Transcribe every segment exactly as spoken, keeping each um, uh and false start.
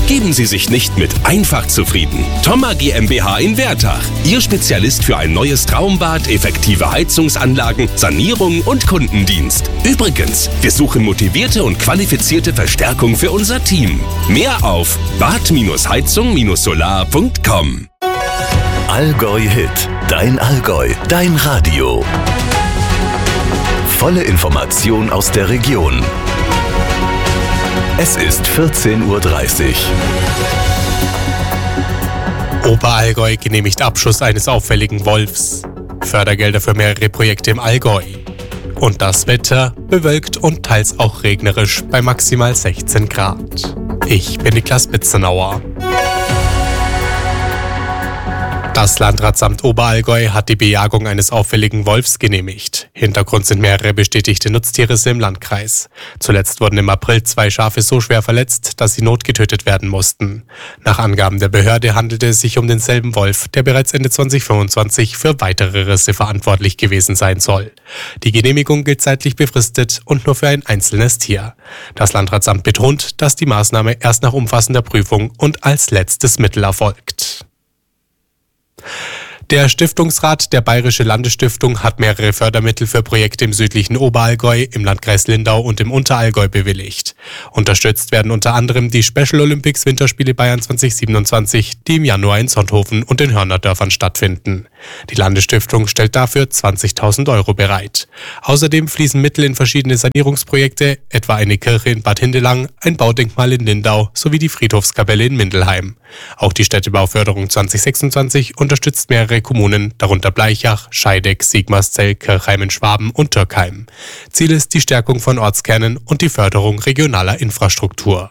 Geben Sie sich nicht mit einfach zufrieden. Thoma GmbH in Wertach. Ihr Spezialist für ein neues Traumbad, effektive Heizungsanlagen, Sanierung und Kundendienst. Übrigens, wir suchen motivierte und qualifizierte Verstärkung für unser Team. Mehr auf bad heizung solar punkt com. Allgäu Hit. Dein Allgäu. Dein Radio. Volle Information aus der Region. Es ist vierzehn Uhr dreißig. Oberallgäu genehmigt Abschuss eines auffälligen Wolfs. Fördergelder für mehrere Projekte im Allgäu. Und das Wetter bewölkt und teils auch regnerisch bei maximal sechzehn Grad. Ich bin Niklas Bitzenauer. Das Landratsamt Oberallgäu hat die Bejagung eines auffälligen Wolfs genehmigt. Hintergrund sind mehrere bestätigte Nutztierrisse im Landkreis. Zuletzt wurden im April zwei Schafe so schwer verletzt, dass sie notgetötet werden mussten. Nach Angaben der Behörde handelte es sich um denselben Wolf, der bereits Ende zwanzig fünfundzwanzig für weitere Risse verantwortlich gewesen sein soll. Die Genehmigung gilt zeitlich befristet und nur für ein einzelnes Tier. Das Landratsamt betont, dass die Maßnahme erst nach umfassender Prüfung und als letztes Mittel erfolgt. Der Stiftungsrat der Bayerische Landesstiftung hat mehrere Fördermittel für Projekte im südlichen Oberallgäu, im Landkreis Lindau und im Unterallgäu bewilligt. Unterstützt werden unter anderem die Special Olympics Winterspiele Bayern zwanzig siebenundzwanzig, die im Januar in Sonthofen und den Hörnerdörfern stattfinden. Die Landesstiftung stellt dafür zwanzigtausend Euro bereit. Außerdem fließen Mittel in verschiedene Sanierungsprojekte, etwa eine Kirche in Bad Hindelang, ein Baudenkmal in Lindau sowie die Friedhofskapelle in Mindelheim. Auch die Städtebauförderung zwanzig sechsundzwanzig unterstützt mehrere Kommunen, darunter Bleichach, Scheideck, Sigmarszell, Kirchheim in Schwaben und Türkheim. Ziel ist die Stärkung von Ortskernen und die Förderung regionaler Infrastruktur.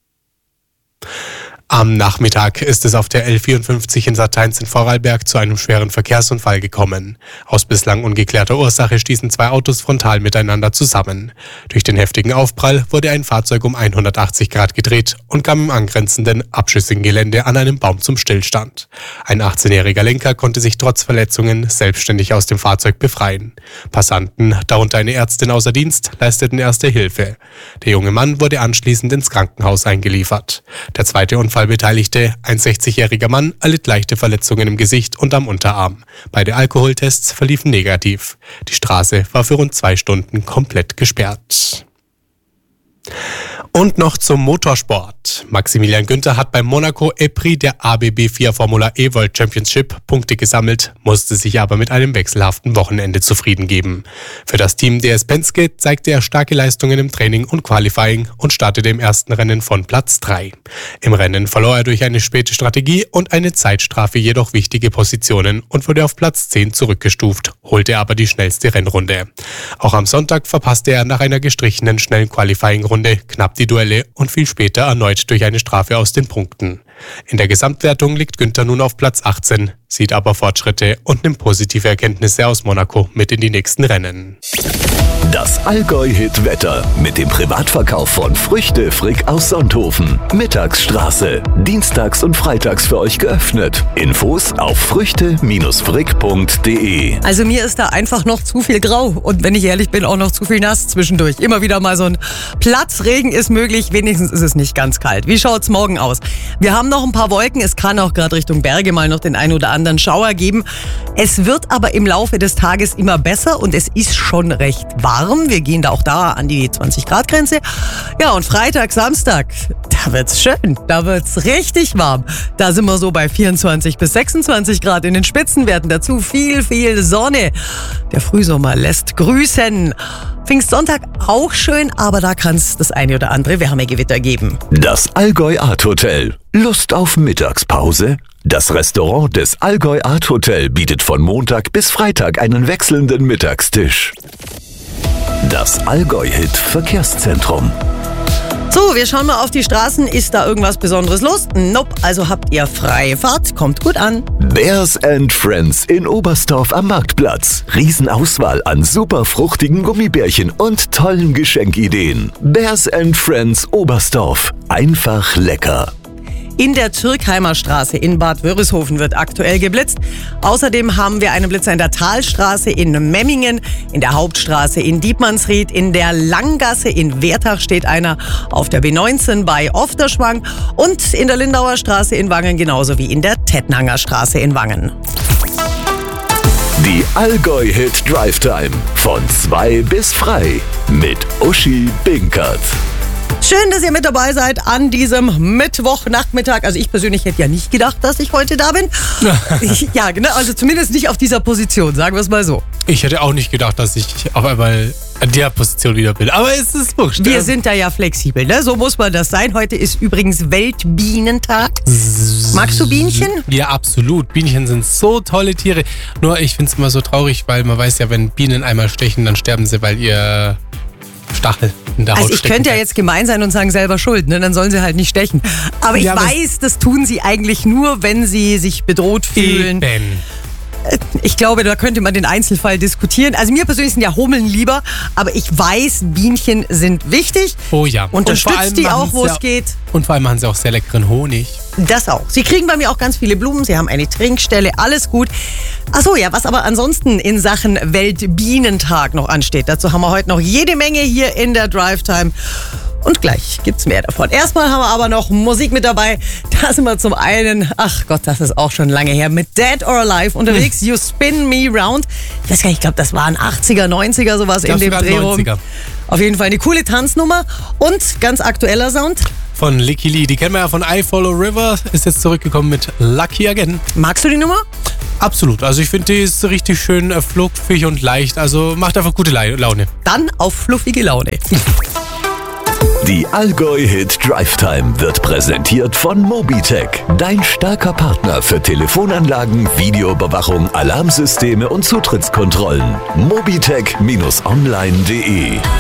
Am Nachmittag ist es auf der L vierundfünfzig in Sateins in Vorarlberg zu einem schweren Verkehrsunfall gekommen. Aus bislang ungeklärter Ursache stießen zwei Autos frontal miteinander zusammen. Durch den heftigen Aufprall wurde ein Fahrzeug um hundertachtzig Grad gedreht und kam im angrenzenden, abschüssigen Gelände an einem Baum zum Stillstand. Ein achtzehnjähriger Lenker konnte sich trotz Verletzungen selbstständig aus dem Fahrzeug befreien. Passanten, darunter eine Ärztin außer Dienst, leisteten erste Hilfe. Der junge Mann wurde anschließend ins Krankenhaus eingeliefert. Der zweite Unfall Beteiligte, ein sechzigjähriger Mann, erlitt leichte Verletzungen im Gesicht und am Unterarm. Beide Alkoholtests verliefen negativ. Die Straße war für rund zwei Stunden komplett gesperrt. Und noch zum Motorsport. Maximilian Günther hat beim Monaco E-Prix der A B B vier Formula E World Championship Punkte gesammelt, musste sich aber mit einem wechselhaften Wochenende zufrieden geben. Für das Team D S Penske zeigte er starke Leistungen im Training und Qualifying und startete im ersten Rennen von Platz drei. Im Rennen verlor er durch eine späte Strategie und eine Zeitstrafe jedoch wichtige Positionen und wurde auf Platz zehn zurückgestuft, holte aber die schnellste Rennrunde. Auch am Sonntag verpasste er nach einer gestrichenen schnellen Qualifying-Runde knapp die Duelle und fiel später erneut durch eine Strafe aus den Punkten. In der Gesamtwertung liegt Günther nun auf Platz achtzehn, sieht aber Fortschritte und nimmt positive Erkenntnisse aus Monaco mit in die nächsten Rennen. Das Allgäu-Hit-Wetter mit dem Privatverkauf von Früchte Frick aus Sonthofen. Mittagsstraße. Dienstags und freitags für euch geöffnet. Infos auf früchte frick punkt de. Also mir ist da einfach noch zu viel grau und wenn ich ehrlich bin, auch noch zu viel nass zwischendurch. Immer wieder mal so ein Platzregen ist möglich, wenigstens ist es nicht ganz kalt. Wie schaut's morgen aus? Wir haben noch ein paar Wolken, es kann auch gerade Richtung Berge mal noch den ein oder anderen Schauer geben. Es wird aber im Laufe des Tages immer besser und es ist schon recht warm. Wir gehen da auch da an die zwanzig Grad Grenze. Ja, und Freitag, Samstag, da wird's schön. Da wird's richtig warm. Da sind wir so bei vierundzwanzig bis sechsundzwanzig Grad in den Spitzenwerten. Dazu viel, viel Sonne. Der Frühsommer lässt grüßen. Pfingstsonntag auch schön, aber da kann es das eine oder andere Wärmegewitter geben. Das Allgäu Art Hotel. Lust auf Mittagspause? Das Restaurant des Allgäu Art Hotel bietet von Montag bis Freitag einen wechselnden Mittagstisch. Das Allgäu-Hit Verkehrszentrum. So, wir schauen mal auf die Straßen. Ist da irgendwas Besonderes los? Nope, also habt ihr freie Fahrt. Kommt gut an. Bears and Friends in Oberstdorf am Marktplatz. Riesenauswahl an super fruchtigen Gummibärchen und tollen Geschenkideen. Bears and Friends Oberstdorf. Einfach lecker. In der Türkheimer Straße in Bad Wörishofen wird aktuell geblitzt. Außerdem haben wir einen Blitzer in der Talstraße in Memmingen, in der Hauptstraße in Dietmannsried, in der Langgasse in Wertach steht einer, auf der B neunzehn bei Ofterschwang und in der Lindauer Straße in Wangen genauso wie in der Tettnanger Straße in Wangen. Die Allgäu-Hit Drive Time von zwei bis frei mit Uschi Binkert. Schön, dass ihr mit dabei seid an diesem Mittwochnachmittag. Also ich persönlich hätte ja nicht gedacht, dass ich heute da bin. Ich, ja, genau, also zumindest nicht auf dieser Position, sagen wir es mal so. Ich hätte auch nicht gedacht, dass ich auf einmal an der Position wieder bin. Aber es ist wurscht. Wir sind da ja flexibel, ne? So muss man das sein. Heute ist übrigens Weltbienentag. Magst du Bienchen? Ja, absolut. Bienchen sind so tolle Tiere. Nur ich finde es immer so traurig, weil man weiß ja, wenn Bienen einmal stechen, dann sterben sie, weil ihr Stachel in der Haut Also ich stecken könnte ja bleibt. jetzt gemein sein und sagen, selber schuld, ne? Dann sollen sie halt nicht stechen. Aber ich Ja, aber weiß, das tun sie eigentlich nur, wenn sie sich bedroht fühlen. Eben. Ich glaube, da könnte man den Einzelfall diskutieren. Also mir persönlich sind ja Hummeln lieber, aber ich weiß, Bienchen sind wichtig. Oh ja. Und vor Unterstützt allem die auch, machen wo sie es auch- geht. Und vor allem machen sie auch sehr leckeren Honig. Das auch. Sie kriegen bei mir auch ganz viele Blumen. Sie haben eine Trinkstelle. Alles gut. Achso, ja, was aber ansonsten in Sachen Weltbienentag noch ansteht. Dazu haben wir heute noch jede Menge hier in der Drive Time. Und gleich gibt's mehr davon. Erstmal haben wir aber noch Musik mit dabei. Da sind wir zum einen, ach Gott, das ist auch schon lange her, mit Dead or Alive unterwegs. You Spin Me Round. Ich weiß gar nicht, ich glaube, das waren achtziger, neunziger, sowas in glaub, dem sogar Dreh rum. neunziger. Auf jeden Fall eine coole Tanznummer und ganz aktueller Sound. Von Licky Lee. Die kennen wir ja von I Follow River. Ist jetzt zurückgekommen mit Lucky Again. Magst du die Nummer? Absolut. Also ich finde, die ist richtig schön äh, fluffig und leicht. Also macht einfach gute Lai- Laune. Dann auf fluffige Laune. Die Allgäu-Hit Drive Time wird präsentiert von Mobitech, dein starker Partner für Telefonanlagen, Videoüberwachung, Alarmsysteme und Zutrittskontrollen. mobitech Bindestrich online punkt de